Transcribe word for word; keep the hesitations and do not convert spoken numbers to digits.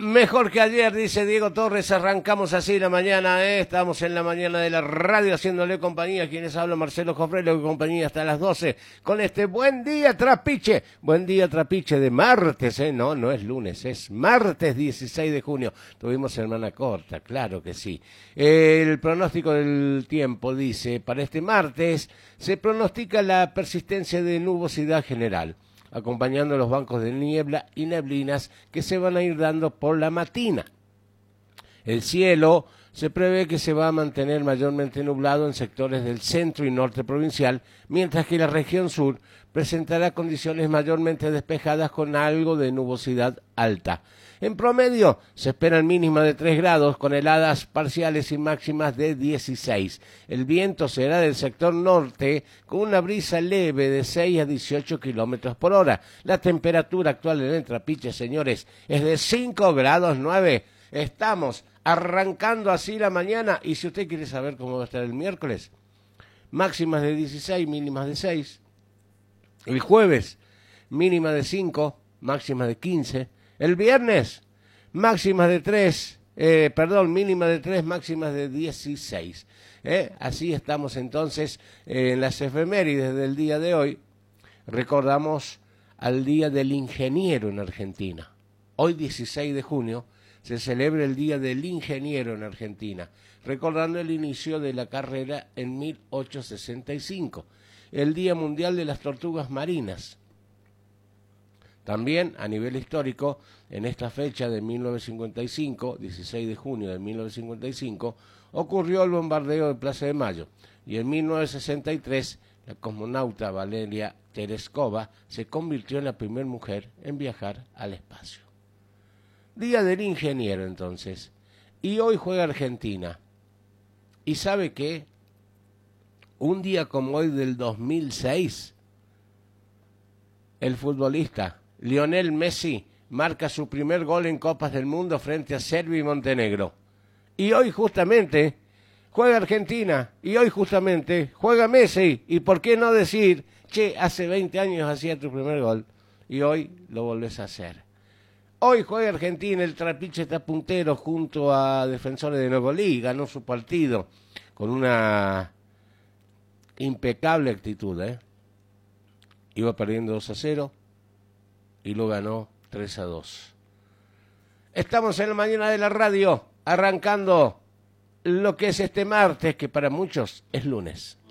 Mejor que ayer, dice Diego Torres, arrancamos así la mañana, ¿eh? Estamos en la mañana de la radio haciéndole compañía a quienes habla Marcelo Jofrelo y compañía hasta las doce con este buen día trapiche, buen día trapiche de martes, ¿eh? No, no es lunes, es martes dieciséis de junio, tuvimos semana corta, claro que sí. El pronóstico del tiempo dice, para este martes se pronostica la persistencia de nubosidad general, acompañando los bancos de niebla y neblinas que se van a ir dando por la matina. El cielo se prevé que se va a mantener mayormente nublado en sectores del centro y norte provincial, mientras que la región sur presentará condiciones mayormente despejadas con algo de nubosidad alta. En promedio se esperan mínimas de tres grados con heladas parciales y máximas de dieciséis. El viento será del sector norte con una brisa leve de seis a dieciocho kilómetros por hora. La temperatura actual en el Trapiche, señores, es de cinco grados nueve. Estamos arrancando así la mañana y si usted quiere saber cómo va a estar el miércoles, máximas de dieciséis, mínimas de seis. El jueves, mínima de cinco, máxima de quince. El viernes, máximas de tres, eh, perdón, mínima de tres, máximas de dieciséis. ¿eh? Así estamos entonces eh, en las efemérides del día de hoy. Recordamos al Día del Ingeniero en Argentina. Hoy, dieciséis de junio, se celebra el Día del Ingeniero en Argentina, recordando el inicio de la carrera en mil ochocientos sesenta y cinco. El Día Mundial de las Tortugas Marinas. También, a nivel histórico, en esta fecha de mil novecientos cincuenta y cinco, dieciséis de junio de mil novecientos cincuenta y cinco, ocurrió el bombardeo de Plaza de Mayo, y en mil novecientos sesenta y tres, la cosmonauta Valeria Tereskova se convirtió en la primera mujer en viajar al espacio. Día del Ingeniero, entonces. Y hoy juega Argentina. ¿Y sabe qué? Un día como hoy del dos mil seis, el futbolista Lionel Messi marca su primer gol en Copas del Mundo frente a Serbia y Montenegro. Y hoy justamente juega Argentina, y hoy justamente juega Messi. Y por qué no decir, che, hace veinte años hacía tu primer gol, y hoy lo volvés a hacer. Hoy juega Argentina, el Trapiche está puntero junto a Defensores de Nuevo León, ganó su partido con una impecable actitud, ¿eh? Iba perdiendo dos a cero y lo ganó tres a dos. Estamos en la mañana de la radio, arrancando lo que es este martes, que para muchos es lunes.